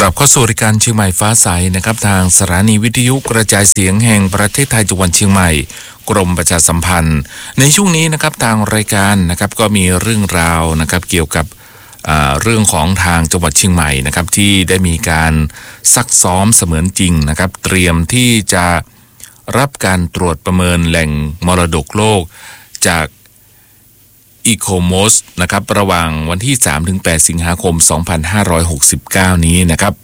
ลับเข้าสู่รายการเชียงใหม่ฟ้าใสนะครับทางสถานีวิทยุกระจายเสียงแห่งประเทศไทยจังหวัดเชียงใหม่กรมประชาสัมพันธ์ในช่วงนี้นะครับทางรายการนะครับก็มีเรื่องราวนะครับเกี่ยวกับเรื่องของทางจังหวัดเชียงใหม่นะครับที่ได้มีการซักซ้อมเสมือนจริงนะครับเตรียมที่จะรับการตรวจประเมินแหล่งมรดกโลกจากICOMOS นะครับระหว่างวันที่ 3-8 สิงหาคม 2569 นี้นะครับ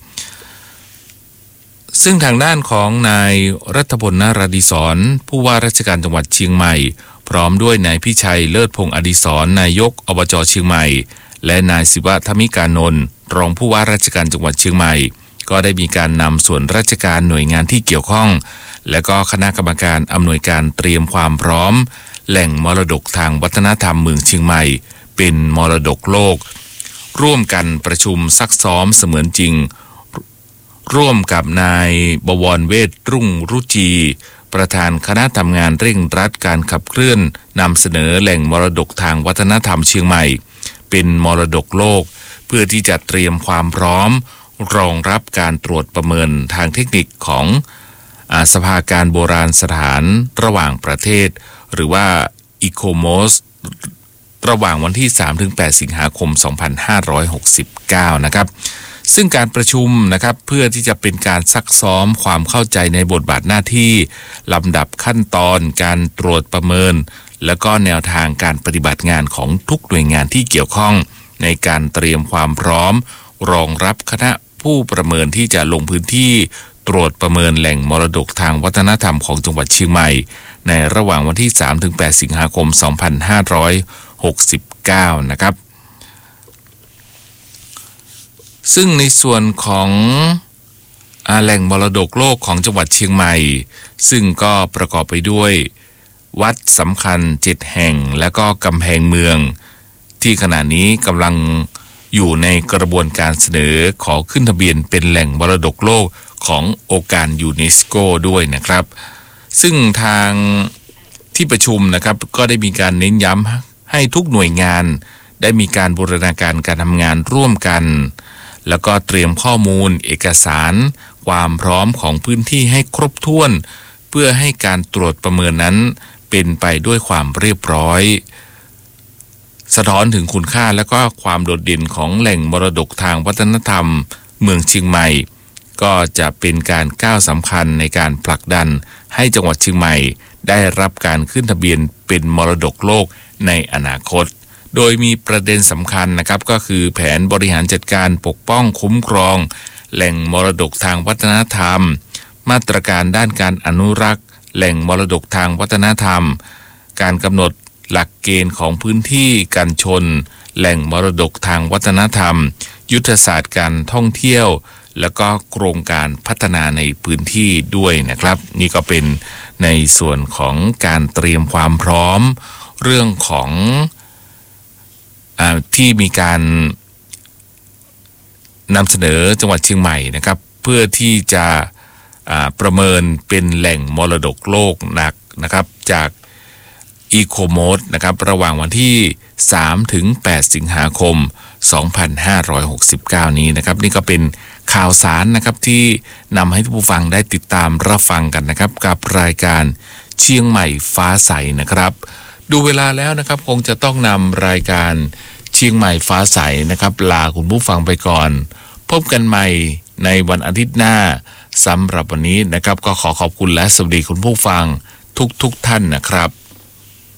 ซึ่งทางด้านของนายรัฐพล นราดิศรผู้ว่าราชการจังหวัดเชียงใหม่พร้อมด้วยนายพิชัยเลิศพงษ์อดิศรนายกอบจเชียงใหม่และนายศิวะธมิกานนท์รองผู้ว่าราชการจังหวัดเชียงใหม่ก็ได้มีการนำส่วนราชการหน่วยงานที่เกี่ยวข้องและก็คณะกรรมการอำนวยการเตรียมความพร้อมแหล่งมรดกทางวัฒนธรรมเมืองเชียงใหม่เป็นมรดกโลกร่วมกันประชุมซักซ้อมเสมือนจริงร่วมกับนายบวรเวชรุ่งรุจีประธานคณะทำงานเร่งรัดการขับเคลื่อนนำเสนอแหล่งมรดกทางวัฒนธรรมเชียงใหม่เป็นมรดกโลกเพื่อที่จะเตรียมความพร้อมรองรับการตรวจประเมินทางเทคนิคของสภาการโบราณสถานระหว่างประเทศหรือว่า ICOMOS ระหว่างวันที่ 3-8 สิงหาคม 2569 นะครับซึ่งการประชุมนะครับเพื่อที่จะเป็นการซักซ้อมความเข้าใจในบทบาทหน้าที่ลำดับขั้นตอนการตรวจประเมินและก็แนวทางการปฏิบัติงานของทุกหน่วยงานที่เกี่ยวข้องในการเตรียมความพร้อมรองรับคณะผู้ประเมินที่จะลงพื้นที่ตรวจประเมินแหล่งมรดกทางวัฒนธรรมของจังหวัดเชียงใหม่ในระหว่างวันที่ 3-8 สิงหาคม 2569 นะครับซึ่งในส่วนของแหล่งมรดกโลกของจังหวัดเชียงใหม่ซึ่งก็ประกอบไปด้วยวัดสำคัญ7แห่งและก็กำแพงเมืองที่ขณะนี้กำลังอยู่ในกระบวนการเสนอขอขึ้นทะเบียนเป็นแหล่งมรดกโลกขององค์การยูเนสโกด้วยนะครับซึ่งทางที่ประชุมนะครับก็ได้มีการเน้นย้ำให้ทุกหน่วยงานได้มีการบูรณาการการทำงานร่วมกันแล้วก็เตรียมข้อมูลเอกสารความพร้อมของพื้นที่ให้ครบถ้วนเพื่อให้การตรวจประเมินนั้นเป็นไปด้วยความเรียบร้อยสะท้อนถึงคุณค่าและก็ความโดดเด่นของแหล่งมรดกทางวัฒนธรรมเมืองเชียงใหม่ก็จะเป็นการก้าวสำคัญในการผลักดันให้จังหวัดเชียงใหม่ได้รับการขึ้นทะเบียนเป็นมรดกโลกในอนาคตโดยมีประเด็นสำคัญนะครับก็คือแผนบริหารจัดการปกป้องคุ้มครองแหล่งมรดกทางวัฒนธรรมมาตรการด้านการอนุรักษ์แหล่งมรดกทางวัฒนธรรมการกำหนดหลักเกณฑ์ของพื้นที่กันชนแหล่งมรดกทางวัฒนธรรมยุทธศาสตร์การท่องเที่ยวแล้วก็โครงการพัฒนาในพื้นที่ด้วยนะครับนี่ก็เป็นในส่วนของการเตรียมความพร้อมเรื่องของที่มีการนำเสนอจังหวัดเชียงใหม่นะครับเพื่อที่จะประเมินเป็นแหล่งมรดกโลกหนักนะครับจากICOMOSนะครับระหว่างวันที่ 3-8 สิงหาคม 2569 นี้นะครับนี่ก็เป็นข่าวสารนะครับที่นำให้ผู้ฟังได้ติดตามรับฟังกันนะครับกับรายการเชียงใหม่ฟ้าใสนะครับดูเวลาแล้วนะครับคงจะต้องนำรายการเชียงใหม่ฟ้าใสนะครับลาคุณผู้ฟังไปก่อนพบกันใหม่ในวันอาทิตย์หน้าสำหรับวันนี้นะครับก็ขอขอบคุณและสวัสดีคุณผู้ฟังทุกท่านนะครับ